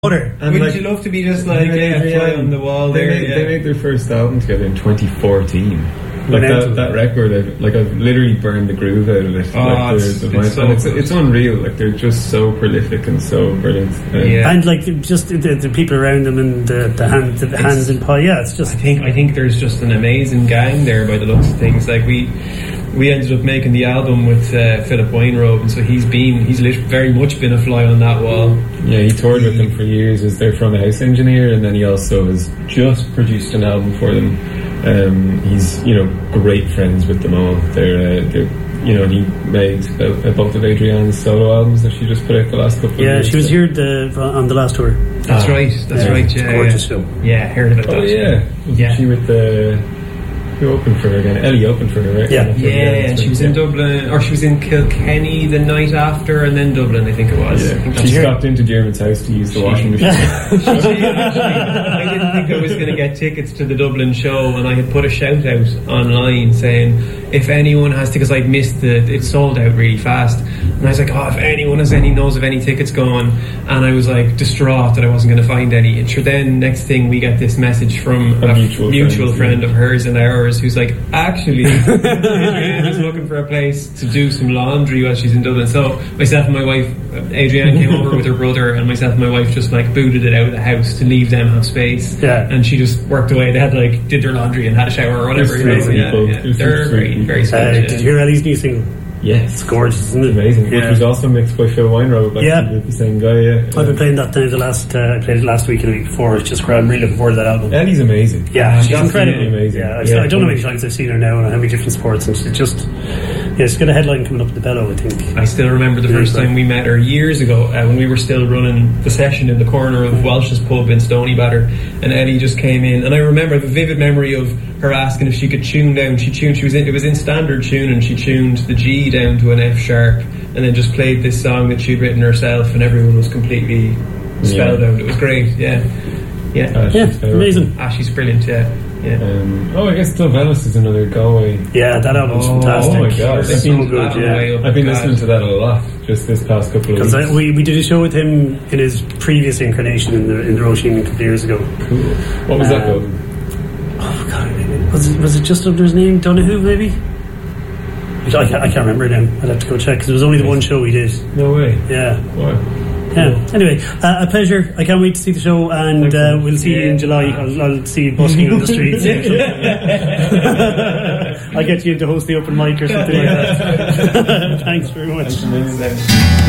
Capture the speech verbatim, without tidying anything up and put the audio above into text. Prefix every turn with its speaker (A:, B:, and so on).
A: And
B: Wouldn't
A: like,
B: you love to be just like yeah,
A: yeah,
B: yeah, fly
A: yeah.
B: on the wall
A: they
B: there?
A: made,
B: yeah.
A: they made their first album together in twenty fourteen. Like that, that record, I've, like I've literally burned the groove out of it.
B: Oh,
A: like
B: it's,
A: the,
B: it's, so
A: and it's,
B: good.
A: it's unreal. Like they're just so prolific and so brilliant. Um,
B: Yeah.
C: And like just the, the people around them and the, the hands, the hands in pie. Yeah, it's just.
B: I think I think there's just an amazing gang there by the looks of things. Like we we ended up making the album with uh, Philip Weinrobe, and so he's been he's lit- very much been a fly on that wall.
A: Yeah, he toured with them for years as their front of house engineer, and then he also has just produced an album for them. Um, he's, you know, great friends with them all. They're, uh, they're you know, he made uh, both of Adrianne's solo albums that she just put out the last couple of
C: Yeah,
A: years.
C: she was here the, on the last tour.
B: That's
A: Ah.
B: right. That's
C: Yeah,
B: right.
C: it's
B: Yeah,
C: a gorgeous
B: yeah.
C: film.
B: Yeah, heard about
A: Oh
B: that.
A: yeah, wasn't
B: Yeah.
A: she with the who opened for her again? Ellie opened for her, right?
C: Yeah.
B: Yeah, and she was in
A: yeah.
B: Dublin, or she was in Kilkenny the night after, and then Dublin, I think it was. I think
A: Yeah,
B: that's
A: she
B: right.
A: stopped into Dermot's house to use the
B: She-
A: washing machine.
B: She actually, I didn't think I was going to get tickets to the Dublin show, and I had put a shout out online saying if anyone has tickets, I'd missed the it sold out really fast, and I was like, oh, if anyone has any knows of any tickets going, and I was like distraught that I wasn't going to find any. And sure, then next thing we get this message from
A: A
B: a,
A: mutual
B: mutual,
A: friend,
B: friend
A: yeah.
B: of hers and ours who's like, actually, Adrienne is looking for a place to do some laundry while she's in Dublin. So myself and my wife, Adrienne came over with her brother, and myself and my wife just like booted it out of the house to leave them have space.
C: Yeah.
B: And she just worked away. They had like did their laundry and had a shower or whatever.
A: They're
B: You know?
A: sweet
B: Yeah,
A: people.
B: yeah.
A: They're
B: They're
A: sweet
B: very,
A: people.
B: very sweet.
C: Uh,
B: yeah.
C: did you hear Ellie's new single?
A: Yes,
C: It's gorgeous, isn't it?
A: amazing. Which
C: Yeah.
A: was also mixed by Phil Weinrobe. Like
C: Yeah.
A: the, the same guy. Yeah,
C: I've been playing that now the last. Uh, I played it last week and the week before. It's just great. I'm really looking forward to that album.
A: Ellie's amazing.
C: Yeah, she's
A: Absolutely
C: incredible.
A: amazing.
C: Yeah, I've,
A: Yeah.
C: I don't know how many times I've seen her now and how many different sports, and she's just. Yeah, she's got a headline coming up at the Bellow, I think.
B: I still remember the
C: Yeah,
B: first
C: right.
B: time we met her years ago uh, when we were still running the session in the corner of Welsh's pub in Stoneybatter, and Ellie just came in, and I remember the vivid memory of her asking if she could tune down. She tuned. She was in, it was in standard tune, and she tuned the G down to an F sharp, and then just played this song that she'd written herself, and everyone was completely spellbound. It was great. Yeah, yeah.
A: Uh,
C: Yeah,
A: she's terrible.
C: amazing.
B: Ah, she's brilliant. Yeah, yeah.
A: Um, oh, I guess Dove Ellis is another Galway.
C: Yeah, that album's
B: Oh,
C: fantastic.
A: oh my God.
C: It's
A: I've
C: so
A: been-
C: good, yeah.
A: I've been listening to that a lot just this past couple of
C: Because
A: weeks.
C: we, we did a show with him in his previous incarnation in the in the Roisin a couple of years ago.
A: Cool. What was that
C: Um,
A: called?
C: Oh God, was it, was it just under his name, Donahue maybe? I can't, I can't remember now. I'd have to go check because it was only the one show we did.
A: No way.
C: Yeah,
A: Wow.
C: yeah. Anyway, uh, a pleasure. I can't wait to see the show, and uh, we'll see you in July. I'll, I'll see you busking on the streets. I'll get you to host the open mic or something like that. Thanks very much.
A: Thanks a million.